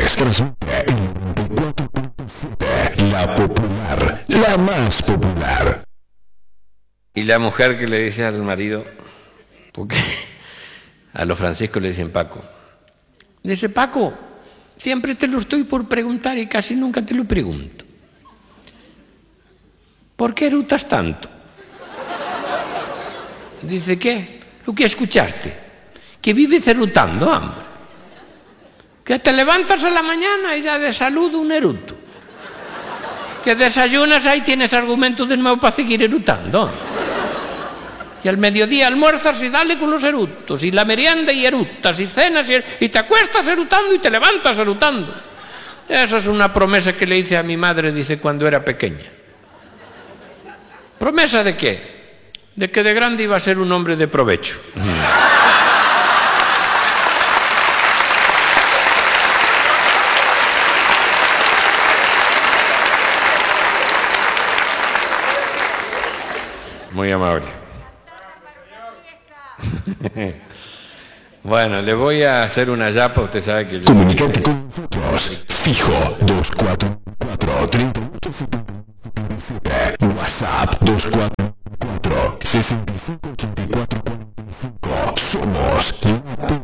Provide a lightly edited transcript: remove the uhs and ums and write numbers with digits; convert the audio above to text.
Linares. Transmite el 94.7. La popular, la más popular. Y la mujer que le dice al marido, porque a los franciscos le dicen Paco, dice: Paco, siempre te lo estoy por preguntar y casi nunca te lo pregunto. ¿Por qué erutas tanto? Dice: ¿qué? ¿Lo que escuchaste? Que vives erutando, hombre. Que te levantas a la mañana y ya de salud un eruto. Que desayunas, ahí tienes argumentos de nuevo para seguir erutando. Y al mediodía almuerzas y dale con los erutos, y la merienda y erutas, y cenas y te acuestas erutando y te levantas erutando. Esa es una promesa que le hice a mi madre, dice, cuando era pequeña. ¿Promesa de qué? De que de grande iba a ser un hombre de provecho. Muy amable. Bueno, le voy a hacer una yapa, usted sabe que yo... Comunicate con nosotros. Fijo 244 3877. WhatsApp 244 658445. Somos la